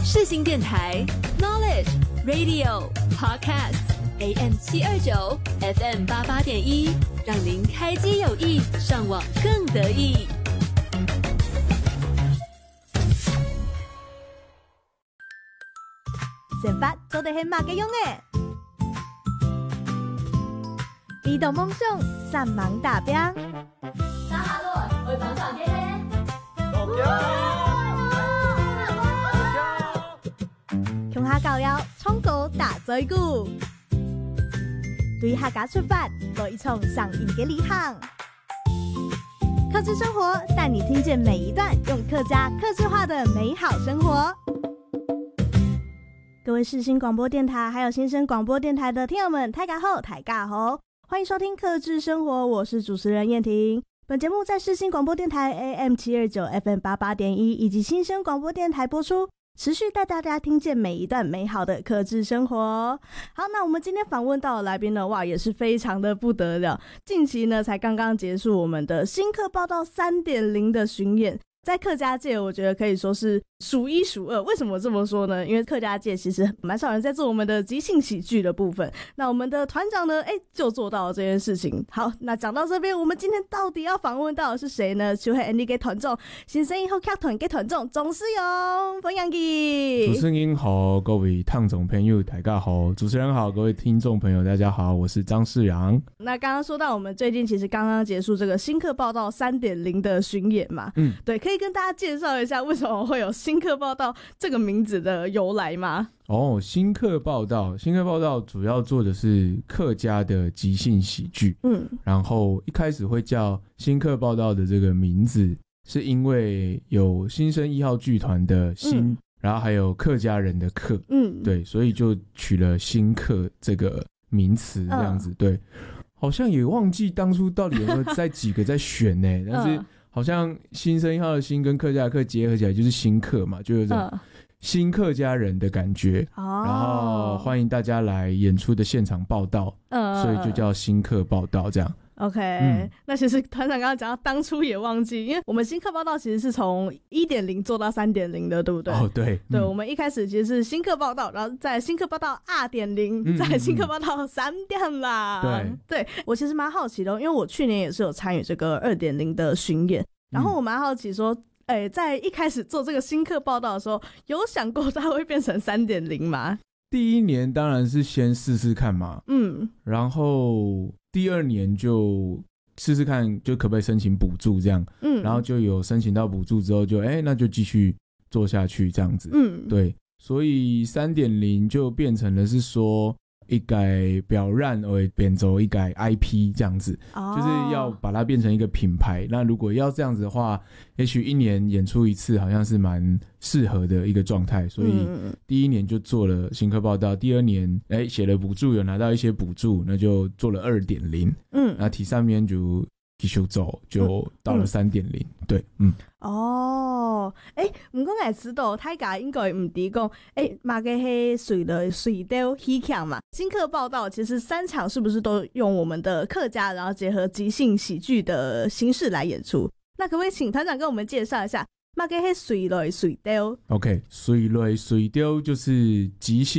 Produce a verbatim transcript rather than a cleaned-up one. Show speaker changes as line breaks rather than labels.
世新电台 Knowledge Radio Podcast A M 七二九 F M 八八点一，让您开机有益，上网更得意。
先发做得很马嘅用诶，移动梦想，散芒大兵。
大哈罗，我帮上街。
乡下教育，创造大嘴鼓。对客家出发，做一场上瘾嘅旅行。客制生活带你听见每一段用客家客制化的美好生活。各位世新广播电台还有新生广播电台的听友们，大家好，大家好，欢迎收听客制生活，我是主持人燕婷。本节目在世新广播电台 A M 七二九 F M 八八点一 以及新生广播电台播出，持续带大家听见每一段美好的客制生活。好，那我们今天访问到的来宾呢，哇，也是非常的不得了。近期呢，才刚刚结束我们的新客报道 三点零 的巡演，在客家界，我觉得可以说是数一数二。为什么这么说呢？因为客家界其实蛮少人在做我们的即兴喜剧的部分。那我们的团长呢，哎，就做到了这件事情。好，那讲到这边，我们今天到底要访问到的是谁呢？就会 Andy 给团长，新生以后客团给团长总是用分享给。
主持人好，各位听众朋友大家好，主持人好，各位听众朋友大家好，我是张世阳。
那刚刚说到我们最近其实刚刚结束这个新客报道 三点零 的巡演嘛，嗯，对，可以跟大家介绍一下为什么会有新客报道这个名字的由来吗？
哦，新客报道，新客报道主要做的是客家的即兴喜剧，嗯，然后一开始会叫新客报道的这个名字，是因为有新生一号剧团的新、嗯，然后还有客家人的客，嗯，对，所以就取了新客这个名词这样子，嗯、对，好像也忘记当初到底有没有在几个在选呢、欸，但是。好像新生一号的新跟客家的客结合起来就是新客嘛，就有种新客家人的感觉、哦、然后欢迎大家来演出的现场报道、嗯、所以就叫新客报道这样。
OK、嗯、那其实团长刚刚讲到当初也忘记，因为我们新客报道其实是从 一点零 做到 三点零 的，对不对？
哦，对
对、
嗯、
我们一开始其实是新客报道，然后再新客报道 二点零、嗯、再新客报道 三点 啦。对对，我其实蛮好奇的，因为我去年也是有参与这个 二点零 的巡演，然后我蛮好奇说诶、欸，在一开始做这个新客报道的时候，有想过它会变成 三点零 吗？
第一年当然是先试试看嘛，嗯，然后第二年就试试看就可不可以申请补助这样，嗯，然后就有申请到补助之后就哎、欸、那就继续做下去这样子，嗯，对，所以 三点零 就变成了是说一改表染而变成一改 I P 这样子、哦、就是要把它变成一个品牌。那如果要这样子的话，也许一年演出一次好像是蛮适合的一个状态，所以第一年就做了新客报道，第二年哎写了补助，有拿到一些补助，那就做了 二点零， 嗯，那第三年就继续走，就到了 三点零、嗯、对，嗯。
哦，诶，不过我知道大家应该不知道诶，马个是水的水调戏腔嘛。新客报道其实三场是不是都用我们的客家，然后结合即兴喜剧的形式来演出？那可不可以请团长跟我们介绍一下马个是水的水调
？OK， 水的水调就是即兴